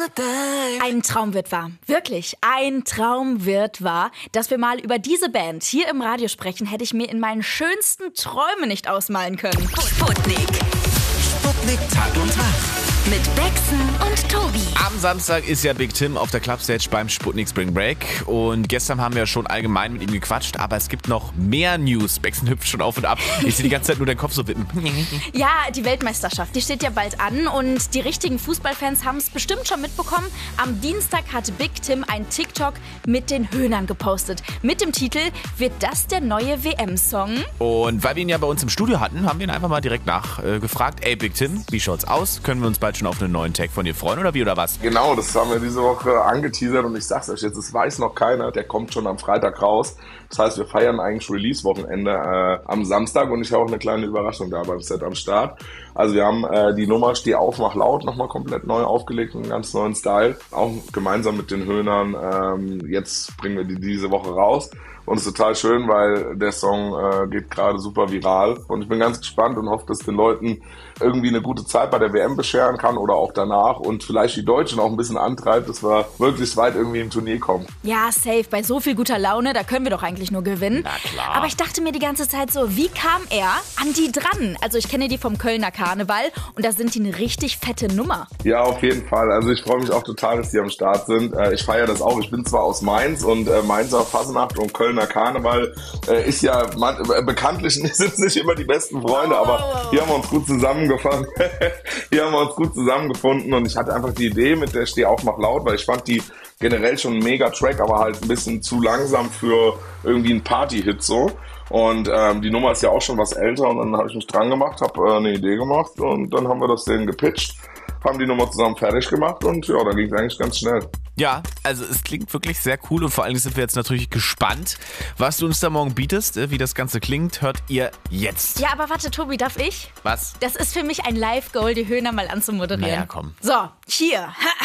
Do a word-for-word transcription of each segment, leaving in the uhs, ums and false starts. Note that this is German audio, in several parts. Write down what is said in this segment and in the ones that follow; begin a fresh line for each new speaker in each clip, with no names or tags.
Ein Traum wird wahr. Wirklich, ein Traum wird wahr. Dass wir mal über diese Band hier im Radio sprechen, hätte ich mir in meinen schönsten Träumen nicht ausmalen können.
Sputnik.
Sputnik Tag und Nacht.
Mit Bexen und Tobi.
Am Samstag ist ja Big Tim auf der Clubstage beim Sputnik Spring Break. Und gestern haben wir schon allgemein mit ihm gequatscht, aber es gibt noch mehr News. Bexen hüpft schon auf und ab. Ich sehe die ganze Zeit nur deinen Kopf so wippen.
Ja, die Weltmeisterschaft, die steht ja bald an und die richtigen Fußballfans haben es bestimmt schon mitbekommen. Am Dienstag hat Big Tim ein TikTok mit den Höhnern gepostet. Mit dem Titel „Wird das der neue W M-Song?"
Und weil wir ihn ja bei uns im Studio hatten, haben wir ihn einfach mal direkt nachgefragt. Äh, Ey Big Tim, wie schaut's aus? Können wir uns bald schon auf einen neuen Tag von dir freuen oder wie oder was?
Genau, das haben wir diese Woche angeteasert und ich sag's euch jetzt, es weiß noch keiner, der kommt schon am Freitag raus. Das heißt, wir feiern eigentlich Release-Wochenende äh, am Samstag und ich habe auch eine kleine Überraschung da beim Set am Start. Also wir haben äh, die Nummer Steh auf, mach laut nochmal komplett neu aufgelegt, einen ganz neuen Style, auch gemeinsam mit den Höhnern. Ähm, jetzt bringen wir die diese Woche raus. Und es ist total schön, weil der Song äh, geht gerade super viral. Und ich bin ganz gespannt und hoffe, dass den Leuten irgendwie eine gute Zeit bei der W M bescheren kann oder auch danach. Und vielleicht die Deutschen auch ein bisschen antreibt, dass wir möglichst weit irgendwie im Turnier kommen.
Ja, safe. Bei so viel guter Laune, da können wir doch eigentlich nur gewinnen.
Na klar.
Aber ich dachte mir die ganze Zeit so, wie kam er an die dran? Also ich kenne die vom Kölner Karneval und da sind die eine richtig fette Nummer.
Ja, auf jeden Fall. Also ich freue mich auch total, dass die am Start sind. Äh, ich feiere das auch. Ich bin zwar aus Mainz und äh, Mainzer Fasnacht und Kölner Karneval äh, ist ja man, äh, bekanntlich sind nicht immer die besten Freunde,
oh,
aber
oh, oh.
hier haben wir uns gut zusammengefunden. Hier haben wir uns gut zusammengefunden und ich hatte einfach die Idee mit der Steh auf, mach laut, weil ich fand die generell schon ein mega Track, aber halt ein bisschen zu langsam für irgendwie einen Party-Hit so. Und ähm, die Nummer ist ja auch schon was älter und dann habe ich mich dran gemacht, habe äh, eine Idee gemacht und dann haben wir das denen gepitcht, haben die Nummer zusammen fertig gemacht und ja, dann ging es eigentlich ganz schnell.
Ja, also es klingt wirklich sehr cool und vor allem sind wir jetzt natürlich gespannt, was du uns da morgen bietest. Wie das Ganze klingt, hört ihr jetzt.
Ja, aber warte, Tobi, darf ich?
Was?
Das ist für mich ein Live-Goal, die Höhner mal anzumoderieren.
Naja, komm.
So, hier,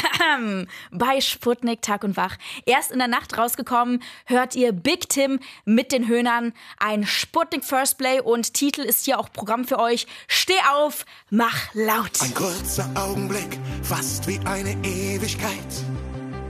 bei Sputnik Tag und Wach. Erst in der Nacht rausgekommen, hört ihr Big Tim mit den Höhnern. Ein Sputnik First Play und Titel ist hier auch Programm für euch. Steh auf, mach laut.
Ein kurzer Augenblick, fast wie eine Ewigkeit.